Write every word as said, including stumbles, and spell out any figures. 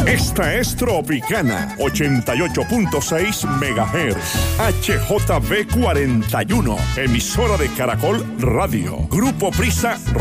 Esta es Tropicana, ochenta y ocho punto seis megahertz. H J B cuarenta y uno, emisora de Caracol Radio. Grupo Prisa